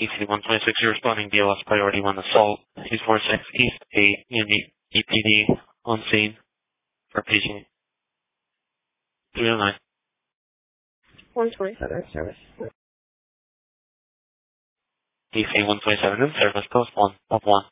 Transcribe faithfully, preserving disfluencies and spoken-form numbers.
D C one twenty-six, you're responding B L S priority one assault. He's four six East eight Unit E P D on scene for patient three oh nine. one twenty-seven service. D C one twenty-seven in service, post one of one.